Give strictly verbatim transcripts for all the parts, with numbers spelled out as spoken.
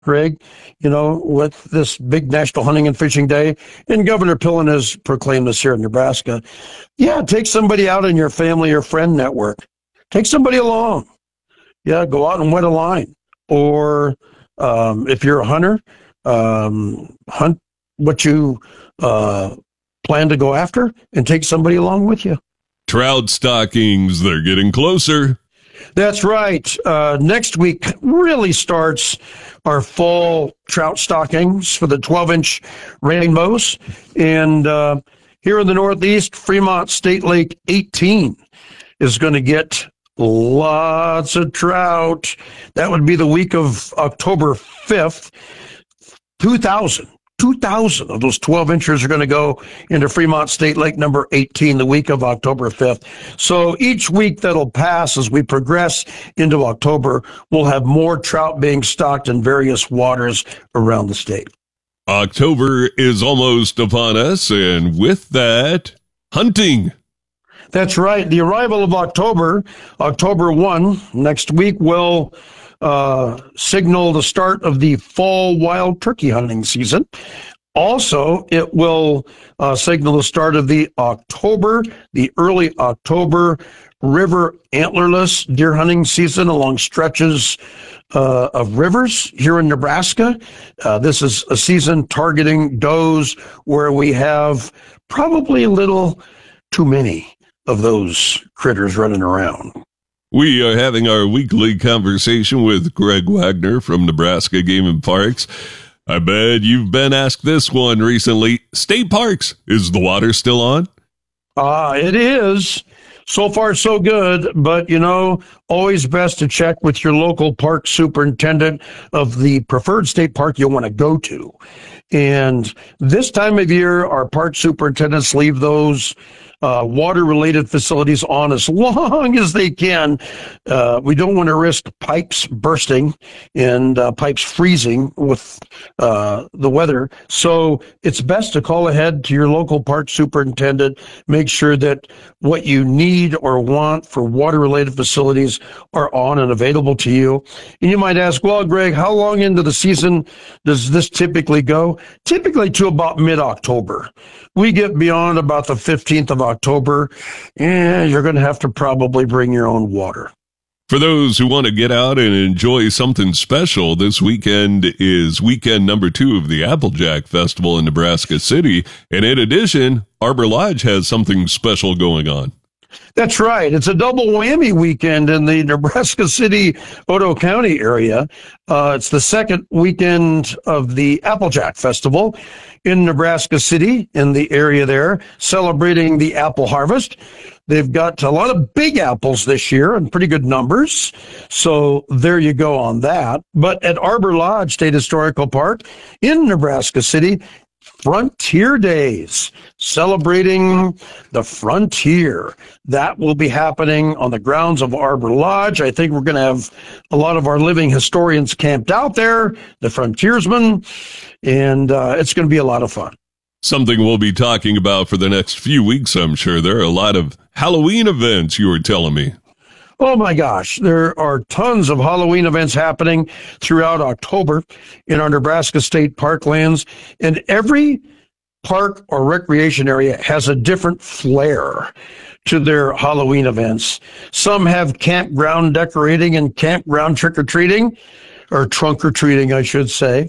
Greg, you know, with this big National Hunting and Fishing Day, and Governor Pillen has proclaimed this here in Nebraska. Yeah, take somebody out in your family or friend network. Take somebody along. Yeah, go out and wet a line. Or um, if you're a hunter, um, hunt what you uh, plan to go after and take somebody along with you. Trout stockings, they're getting closer. That's right. Uh, next week really starts our fall trout stockings for the twelve-inch rainbows. And uh, here in the Northeast, Fremont State Lake eighteen is going to get lots of trout. That would be the week of October fifth, two thousand. two thousand of those twelve inchers are going to go into Fremont State Lake number eighteen the week of October fifth. So each week that'll pass as we progress into October, we'll have more trout being stocked in various waters around the state. October is almost upon us, and with that, hunting. That's right. The arrival of October, October first, next week, will uh, signal the start of the fall wild turkey hunting season. Also, it will uh, signal the start of the October, the early October river antlerless deer hunting season along stretches uh, of rivers here in Nebraska. Uh, this is a season targeting does where we have probably a little too many of those critters running around. We are having our weekly conversation with Greg Wagner from Nebraska Game and Parks. I bet you've been asked this one recently. State parks, is the water still on? Ah, uh, it is. So far, so good. But, you know, always best to check with your local park superintendent of the preferred state park you want to go to. And this time of year, our park superintendents leave those Uh, water-related facilities on as long as they can. Uh, we don't want to risk pipes bursting and uh, pipes freezing with uh, the weather. So it's best to call ahead to your local park superintendent. Make sure that what you need or want for water-related facilities are on and available to you. And you might ask, well, Greg, how long into the season does this typically go? Typically to about mid-October. We get beyond about the fifteenth of October, and you're going to have to probably bring your own water. For those who want to get out and enjoy something special, this weekend is weekend number two of the Applejack Festival in Nebraska City. And in addition, Arbor Lodge has something special going on. That's right. It's a double whammy weekend in the Nebraska City, Otoe County area. Uh, it's the second weekend of the Applejack Festival in Nebraska City, in the area there, celebrating the apple harvest. They've got a lot of big apples this year and pretty good numbers. So there you go on that. But at Arbor Lodge State Historical Park in Nebraska City, Frontier Days, celebrating the frontier. That will be happening on the grounds of Arbor Lodge. I think we're going to have a lot of our living historians camped out there, the frontiersmen, and uh, it's going to be a lot of fun. Something we'll be talking about for the next few weeks, I'm sure. There are a lot of Halloween events, you were telling me. Oh my gosh, there are tons of Halloween events happening throughout October in our Nebraska State Parklands, and every park or recreation area has a different flair to their Halloween events. Some have campground decorating and campground trick-or-treating, or trunk-or-treating, I should say.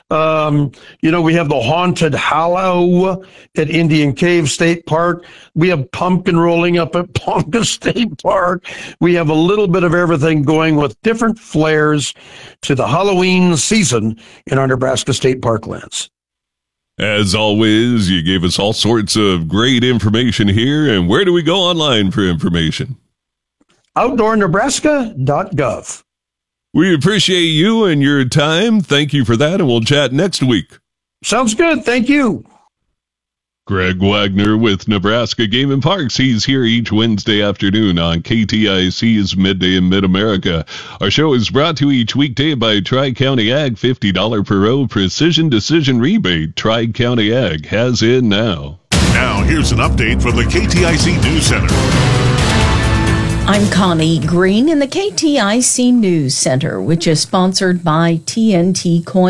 Um, you know, we have the Haunted Hollow at Indian Cave State Park. We have pumpkin rolling up at Ponca State Park. We have a little bit of everything going with different flares to the Halloween season in our Nebraska State Parklands. As always, you gave us all sorts of great information here. And where do we go online for information? outdoor nebraska dot gov. We appreciate you and your time. Thank you for that, and we'll chat next week. Sounds good. Thank you. Greg Wagner with Nebraska Game and Parks. He's here each Wednesday afternoon on K T I C's Midday in Mid-America. Our show is brought to you each weekday by Tri-County Ag. fifty dollars per row precision decision rebate. Tri-County Ag has it now. Now, here's an update from the K T I C News Center. I'm Connie Green in the K T I C News Center, which is sponsored by T N T Coin.